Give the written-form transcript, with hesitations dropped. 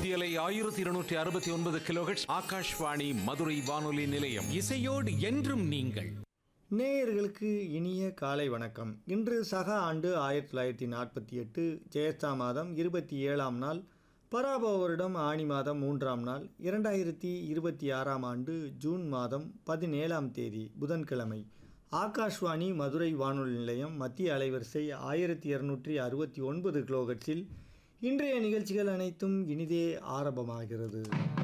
மத்தியலை 1269 கிலோஹெர்ட்ஸ் ஆகாஷ்வாணி மதுரை வானொலி நிலையம். இசையோடு என்றும் நீங்கள். நேயர்களுக்கு இனிய காலை வணக்கம். இன்று சக ஆண்டு 1948 ஜெயஸ்தா மாதம் 27ஆம் நாள், பராபவ வருடம் ஆனி மாதம் 3ஆம் நாள், 2026ஆம் ஆண்டு ஜூன் மாதம் 17ஆம் தேதி புதன்கிழமை. ஆகாஷ்வாணி மதுரை வானொலி நிலையம் மத்திய அலைவரிசை 1269 கிலோஹெர்ட்ஸில் இன்றைய நிகழ்ச்சிகள் அனைத்தும் இனிதே ஆரம்பமாகிறது.